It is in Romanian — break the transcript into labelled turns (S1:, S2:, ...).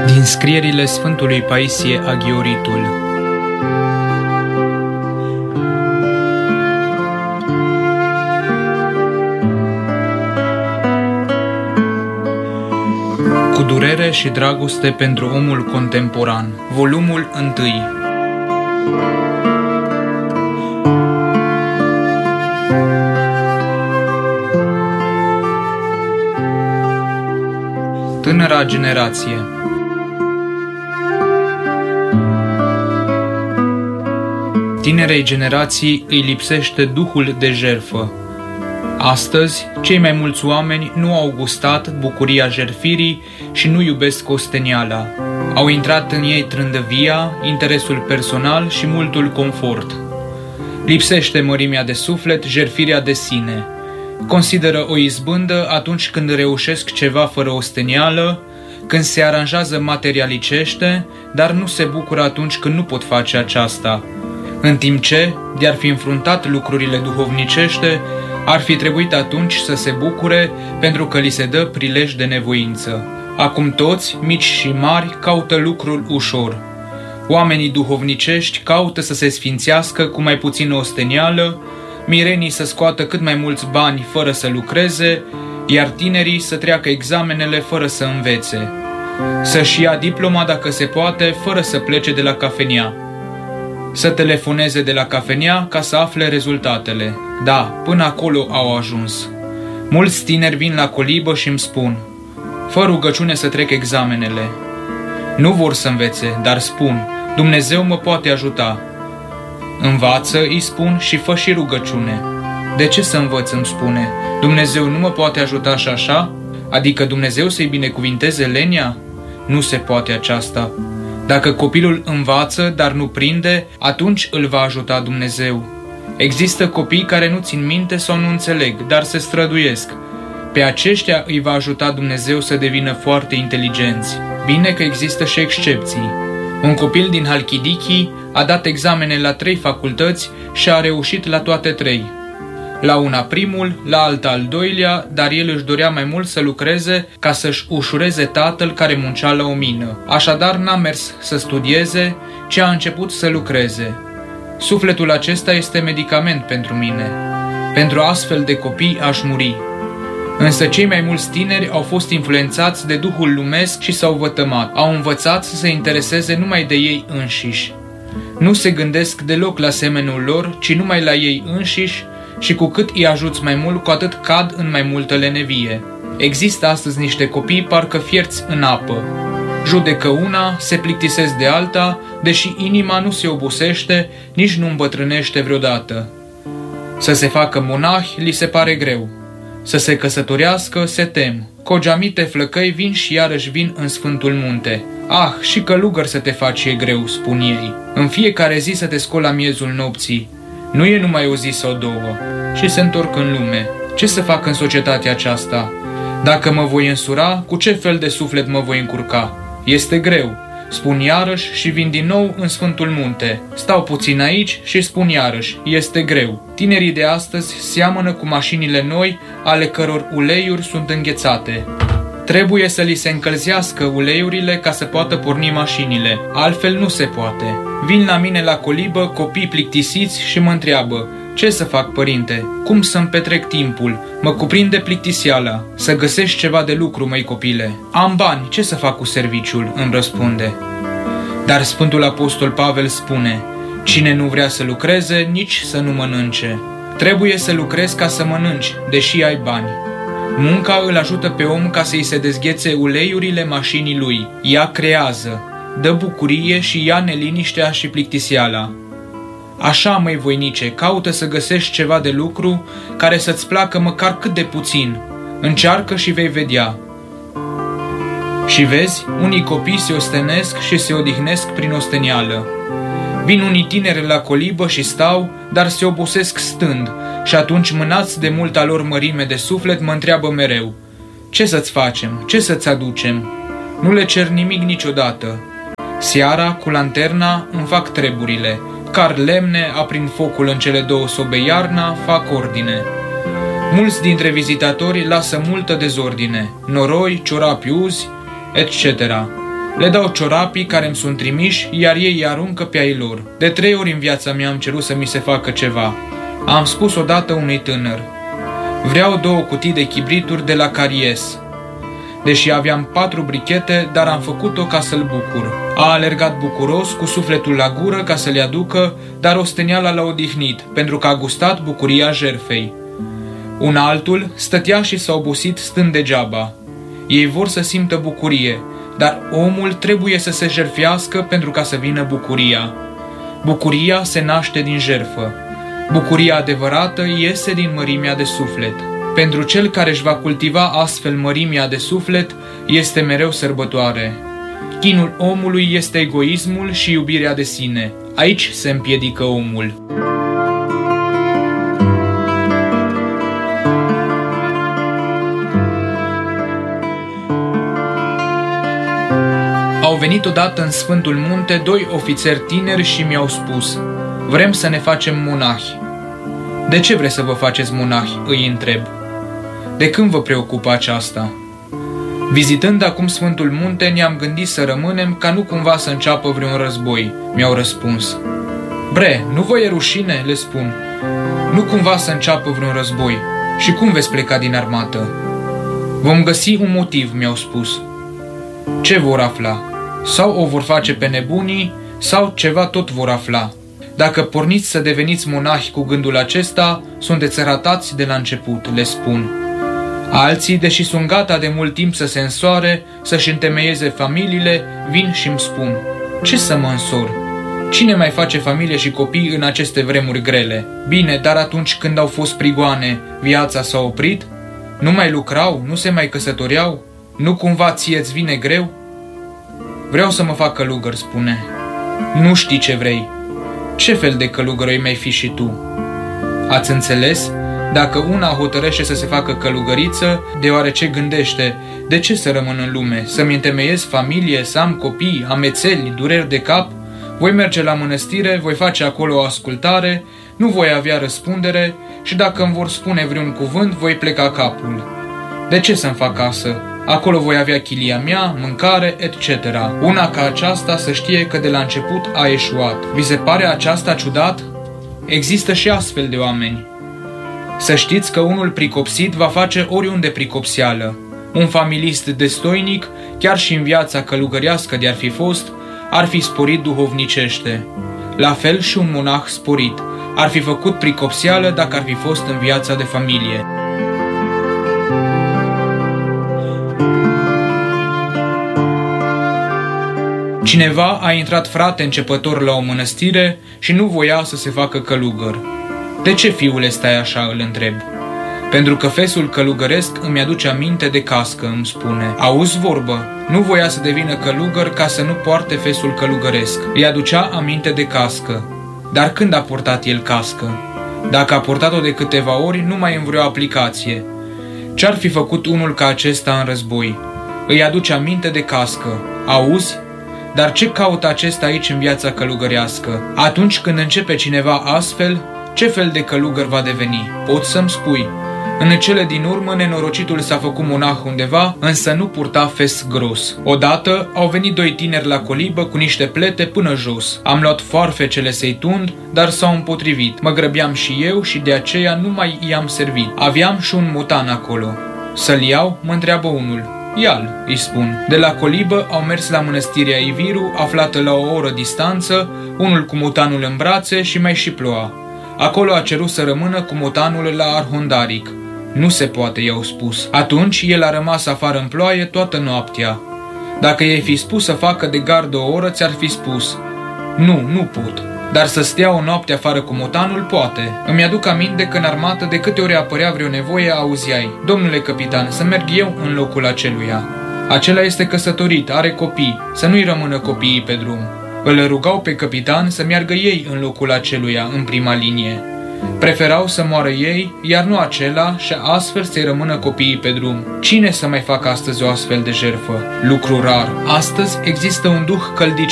S1: Din scrierile Sfântului Paisie Aghioritul. Cu durere și dragoste pentru omul contemporan. Volumul 1. Tânăra generație. Tinerei generații îi lipsește duhul de jertfă. Astăzi, cei mai mulți oameni nu au gustat bucuria jertfirii și nu iubesc osteniala. Au intrat în ei trândăvia, interesul personal și multul confort. Lipsește mărimea de suflet, jertfirea de sine. Consideră o izbândă atunci când reușesc ceva fără ostenială, când se aranjează materialicește, dar nu se bucură atunci când nu pot face aceasta. În timp ce, de-ar fi înfruntat lucrurile duhovnicește, ar fi trebuit atunci să se bucure pentru că li se dă prilej de nevoință. Acum toți, mici și mari, caută lucrul ușor. Oamenii duhovnicești caută să se sfințească cu mai puțină ostenială, mirenii să scoată cât mai mulți bani fără să lucreze, iar tinerii să treacă examenele fără să învețe. Să-și ia diploma dacă se poate, fără să plece de la cafenea. Să telefoneze de la cafenea ca să afle rezultatele. Da, până acolo au ajuns. Mulți tineri vin la colibă și îmi spun: fă rugăciune să trec examenele. Nu vor să învețe, dar spun: Dumnezeu mă poate ajuta. Învață, îi spun, și fă și rugăciune. De ce să învăț, îmi spune? Dumnezeu nu mă poate ajuta și așa? Adică Dumnezeu să-i binecuvinteze lenia? Nu se poate aceasta. Dacă copilul învață, dar nu prinde, atunci îl va ajuta Dumnezeu. Există copii care nu țin minte sau nu înțeleg, dar se străduiesc. Pe aceștia îi va ajuta Dumnezeu să devină foarte inteligenți. Bine că există și excepții. Un copil din Halkidiki a dat examene la 3 facultăți și a reușit la toate 3. La una primul, la alta al doilea, dar el își dorea mai mult să lucreze ca să-și ușureze tatăl care muncea la o mină. Așadar n-a mers să studieze, ci a început să lucreze. Sufletul acesta este medicament pentru mine. Pentru astfel de copii aș muri. Însă cei mai mulți tineri au fost influențați de duhul lumesc și s-au vătămat. Au învățat să se intereseze numai de ei înșiși. Nu se gândesc deloc la semenul lor, ci numai la ei înșiși, și cu cât îi ajuți mai mult, cu atât cad în mai multă lenevie. Există astăzi niște copii parcă fierți în apă. Judecă una, se plictisesc de alta, deși inima nu se obosește, nici nu îmbătrânește vreodată. Să se facă monahi li se pare greu. Să se căsătorească se tem. Cogeamite flăcăi vin și iarăși vin în Sfântul Munte. Ah, și călugăr să te faci e greu, spun ei. În fiecare zi să te scoli la miezul nopții. Nu e numai o zi sau două. Și se întorc în lume. Ce să fac în societatea aceasta? Dacă mă voi însura, cu ce fel de suflet mă voi încurca? Este greu. Spun iarăși și vin din nou în Sfântul Munte. Stau puțin aici și spun iarăși: este greu. Tinerii de astăzi seamănă cu mașinile noi, ale căror uleiuri sunt înghețate. Trebuie să li se încălzească uleiurile ca să poată porni mașinile. Altfel nu se poate. Vin la mine la colibă copii plictisiți și mă întreabă: ce să fac, părinte? Cum să-mi petrec timpul? Mă cuprinde plictisiala. Să găsești ceva de lucru, măi copile. Am bani, ce să fac cu serviciul? Îmi răspunde. Dar Sfântul Apostol Pavel spune: cine nu vrea să lucreze, nici să nu mănânce. Trebuie să lucrezi ca să mănânci, deși ai bani. Munca îl ajută pe om ca să-i se dezghețe uleiurile mașinii lui. Ea creează, dă bucurie și ia neliniștea și plictisiala. Așa, măi voinice, caută să găsești ceva de lucru care să-ți placă măcar cât de puțin. Încearcă și vei vedea. Și vezi, unii copii se ostenesc și se odihnesc prin ostenială. Vin unii tineri la colibă și stau, dar se obosesc stând, și atunci, mânați de multa lor mărime de suflet, mă întreabă mereu: ce să-ți facem? Ce să-ți aducem? Nu le cer nimic niciodată. Seara, cu lanterna, îmi fac treburile. Car lemne, aprind focul în cele 2 sobe iarna, fac ordine. Mulți dintre vizitatori lasă multă dezordine, noroi, ciorapi uzi, etc. Le dau ciorapii care îmi sunt trimiși, iar ei îi aruncă pe ai lor. De 3 ori în viața mea am cerut să mi se facă ceva. Am spus odată unui tânăr: vreau 2 cutii de chibrituri de la Caries. Deși aveam 4 brichete, dar am făcut-o ca să-l bucur. A alergat bucuros, cu sufletul la gură, ca să le aducă, dar osteneala l-a odihnit, pentru că a gustat bucuria jertfei. Un altul stătea și s-a obosit stând degeaba. Ei vor să simtă bucurie, dar omul trebuie să se jertfească pentru ca să vină bucuria. Bucuria se naște din jertfă. Bucuria adevărată iese din mărimea de suflet. Pentru cel care își va cultiva astfel mărimea de suflet, este mereu sărbătoare. Chinul omului este egoismul și iubirea de sine. Aici se împiedică omul. Au venit odată în Sfântul Munte 2 ofițeri tineri și mi-au spus: vrem să ne facem monahi. De ce vreți să vă faceți monahi? Îi întreb. De când vă preocupă aceasta? Vizitând acum Sfântul Munte, ne-am gândit să rămânem ca nu cumva să înceapă vreun război, mi-au răspuns. Bre, nu vă e rușine? Le spun. Nu cumva să înceapă vreun război. Și cum veți pleca din armată? Vom găsi un motiv, mi-au spus. Ce vor afla? Sau o vor face pe nebunii, sau ceva tot vor afla. Dacă porniți să deveniți monahi cu gândul acesta, sunteți ratați de la început, le spun. Alții, deși sunt gata de mult timp să se însoare, să-și întemeieze familiile, vin și îmi spun: ce să mă însor? Cine mai face familie și copii în aceste vremuri grele? Bine, dar atunci când au fost prigoane, viața s-a oprit? Nu mai lucrau? Nu se mai căsătoreau? Nu cumva ție-ți vine greu? Vreau să mă fac călugăr, spune. Nu știi ce vrei. Ce fel de călugăr ai mai fi și tu? Ați înțeles? Dacă una hotărăște să se facă călugăriță, deoarece gândește: de ce să rămân în lume? Să-mi întemeiez familie, să am copii, amețeli, dureri de cap? Voi merge la mănăstire, voi face acolo o ascultare, nu voi avea răspundere și dacă îmi vor spune vreun cuvânt, voi pleca capul. De ce să-mi fac casă? Acolo voi avea chilia mea, mâncare, etc. Una ca aceasta să știe că de la început a eșuat. Vi se pare aceasta ciudat? Există și astfel de oameni. Să știți că unul pricopsit va face oriunde pricopseală. Un familist destoinic, chiar și în viața călugărească de-ar fi fost, ar fi sporit duhovnicește. La fel și un monah sporit ar fi făcut pricopseală dacă ar fi fost în viața de familie. Cineva a intrat frate începător la o mănăstire și nu voia să se facă călugăr. De ce, fiule, stai așa? Îl întreb. Pentru că fesul călugăresc îmi aduce aminte de cască, îmi spune. Auzi vorbă, nu voia să devină călugăr ca să nu poarte fesul călugăresc. Îi aducea aminte de cască. Dar când a purtat el cască? Dacă a purtat-o de câteva ori, nu mai în vreo aplicație. Ce-ar fi făcut unul ca acesta în război? Îi aduce aminte de cască. Auzi? Dar ce caută acesta aici în viața călugărească? Atunci când începe cineva astfel, ce fel de călugăr va deveni? Poți să-mi spui? În cele din urmă, nenorocitul s-a făcut monah undeva, însă nu purta fes gros. Odată au venit 2 tineri la colibă cu niște plete până jos. Am luat foarfecele să-i tund, dar s-au împotrivit. Mă grăbeam și eu și de aceea nu mai i-am servit. Aveam și un mutan acolo. Să-l iau? Mă întreabă unul. Ia-l, îi spun. De la colibă au mers la mănăstirea Iviru, aflată la o oră distanță, unul cu mutanul în brațe și mai și ploua. Acolo a cerut să rămână cu mutanul la Arhondaric. Nu se poate, i-au spus. Atunci el a rămas afară în ploaie toată noaptea. Dacă i-ai fi spus să facă de gardă o oră, ți-ar fi spus: nu pot. Dar să stea o noapte afară cu mutanul poate. Îmi aduc aminte că în armată, de câte ori apărea vreo nevoie, auziai: domnule capitan, să merg eu în locul aceluia. Acela este căsătorit, are copii, să nu-i rămână copiii pe drum. Îl rugau pe capitan să meargă ei în locul aceluia, în prima linie. Preferau să moară ei, iar nu acela, și astfel să-i rămână copiii pe drum. Cine să mai facă astăzi o astfel de jertfă? Lucru rar. Astăzi există un duh căldic